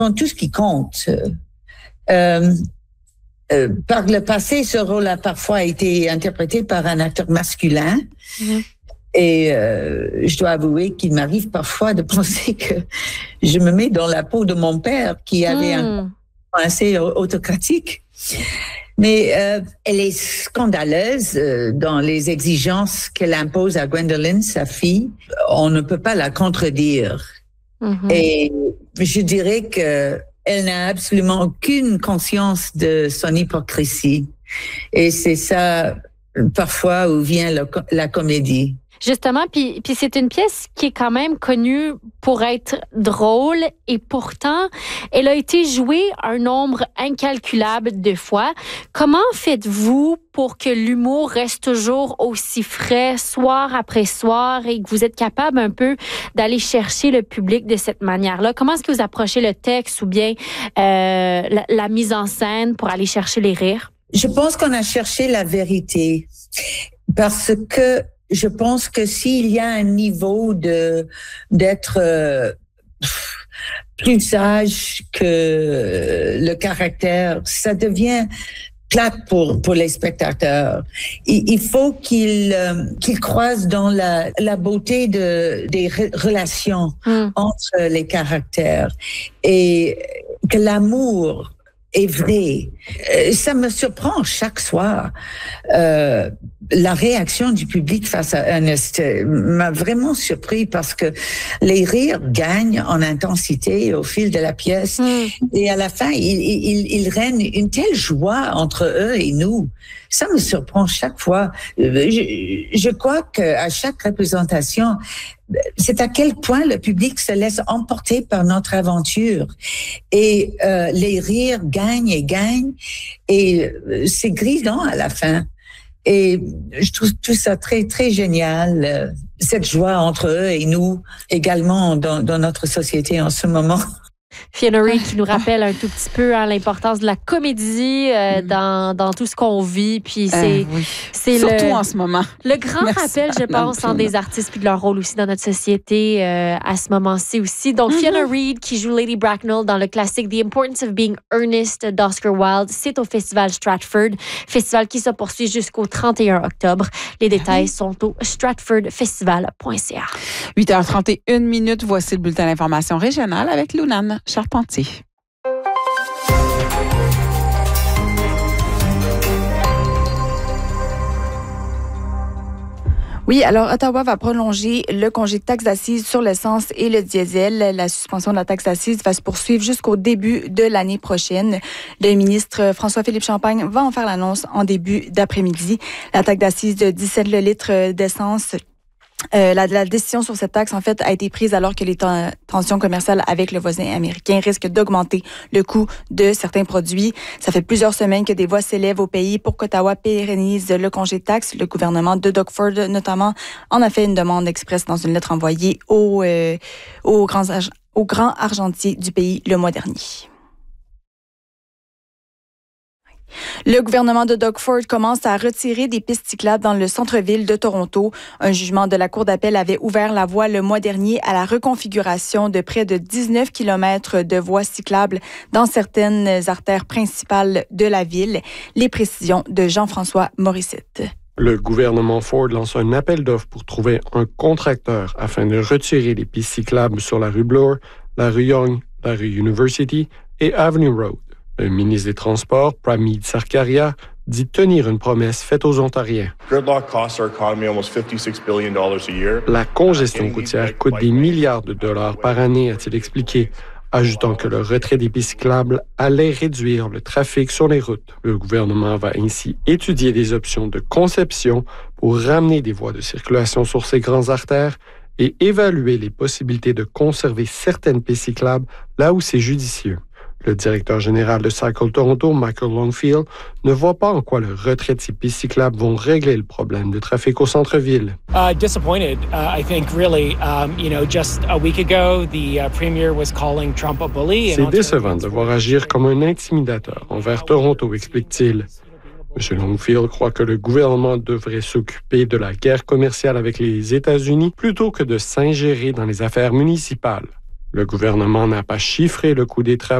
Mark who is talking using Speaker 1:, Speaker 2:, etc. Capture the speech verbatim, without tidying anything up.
Speaker 1: dans tout ce qui compte. Euh, euh, par le passé, ce rôle a parfois été interprété par un acteur masculin. Mmh. Et euh, je dois avouer qu'il m'arrive parfois de penser que je me mets dans la peau de mon père, qui avait mmh. un assez autocratique. Mais euh, elle est scandaleuse euh, dans les exigences qu'elle impose à Gwendoline, sa fille. On ne peut pas la contredire. Mm-hmm. Et je dirais que elle n'a absolument aucune conscience de son hypocrisie. Et c'est ça, parfois, où vient le, la comédie.
Speaker 2: Justement, puis, puis c'est une pièce qui est quand même connue pour être drôle et pourtant, elle a été jouée un nombre incalculable de fois. Comment faites-vous pour que l'humour reste toujours aussi frais, soir après soir, et que vous êtes capable un peu d'aller chercher le public de cette manière-là? Comment est-ce que vous approchez le texte ou bien euh, la, la mise en scène pour aller chercher les rires?
Speaker 1: Je pense qu'on a cherché la vérité parce que je pense que s'il y a un niveau de d'être euh, plus sage que le caractère, ça devient plate pour pour les spectateurs. Il, il faut qu'ils euh, qu'ils croisent dans la la beauté de des re- relations mm. entre les caractères et que l'amour est vrai. Ça me surprend chaque soir. Euh, la réaction du public face à Ernest m'a vraiment surpris parce que les rires gagnent en intensité au fil de la pièce. Mm. Et à la fin, il, il, il règne une telle joie entre eux et nous. Ça me surprend chaque fois. Je, je crois qu'à chaque représentation, c'est à quel point le public se laisse emporter par notre aventure. Et euh, les rires gagnent et gagnent. Et c'est grisant à la fin. Et je trouve tout ça très, très génial, euh, cette joie entre eux et nous, également dans, dans notre société en ce moment.
Speaker 2: Fiona Reid qui nous rappelle un tout petit peu hein, l'importance de la comédie euh, mm. dans, dans tout ce qu'on vit. Puis c'est,
Speaker 3: euh, oui.
Speaker 2: c'est
Speaker 3: surtout
Speaker 2: le,
Speaker 3: en ce moment.
Speaker 2: Le grand Merci rappel, je pense, en des artistes puis de leur rôle aussi dans notre société euh, à ce moment-ci aussi. Donc, mm-hmm. Fiona Reid qui joue Lady Bracknell dans le classique The Importance of Being Earnest d'Oscar Wilde. C'est au Festival Stratford, festival qui se poursuit jusqu'au trente et un octobre. Les détails mm-hmm. sont au stratford festival point c a.
Speaker 3: huit heures trente et une minutes, voici le bulletin d'information régionale avec Lunane Charpentier. Oui, alors Ottawa va prolonger le congé de taxe d'assises sur l'essence et le diesel. La suspension de la taxe d'assises va se poursuivre jusqu'au début de l'année prochaine. Le ministre François-Philippe Champagne va en faire l'annonce en début d'après-midi. La taxe d'assises de dix-sept le litre d'essence Euh, la, la décision sur cette taxe, en fait, a été prise alors que les ten- tensions commerciales avec le voisin américain risquent d'augmenter le coût de certains produits. Ça fait plusieurs semaines que des voix s'élèvent au pays pour qu'Ottawa pérennise le congé de taxe. Le gouvernement de Doug Ford, notamment, en a fait une demande express dans une lettre envoyée aux, euh, aux, grands, aux grands argentiers du pays le mois dernier. Le gouvernement de Doug Ford commence à retirer des pistes cyclables dans le centre-ville de Toronto. Un jugement de la Cour d'appel avait ouvert la voie le mois dernier à la reconfiguration de près de dix-neuf kilomètres de voies cyclables dans certaines artères principales de la ville. Les précisions de Jean-François Morissette.
Speaker 4: Le gouvernement Ford lance un appel d'offres pour trouver un contracteur afin de retirer les pistes cyclables sur la rue Bloor, la rue Yonge, la rue University et Avenue Road. Le ministre des Transports, Pramod Sarkaria, dit tenir une promesse faite aux Ontariens. La congestion routière coûte des milliards de dollars par année, a-t-il expliqué, ajoutant que le retrait des pistes cyclables allait réduire le trafic sur les routes. Le gouvernement va ainsi étudier des options de conception pour ramener des voies de circulation sur ces grandes artères et évaluer les possibilités de conserver certaines pistes cyclables là où c'est judicieux. Le directeur général de Cycle Toronto, Michael Longfield, ne voit pas en quoi le retrait de ces pistes cyclables vont régler le problème de trafic au centre-ville.
Speaker 5: Uh, disappointed. Uh, I think really, um, you know, just a week ago, the uh, premier was calling Trump a bully.
Speaker 4: C'est décevant de voir agir comme un intimidateur envers Toronto, explique-t-il. M. Longfield croit que le gouvernement devrait s'occuper de la guerre commerciale avec les États-Unis plutôt que de s'ingérer dans les affaires municipales. Le gouvernement n'a pas chiffré le coût des travaux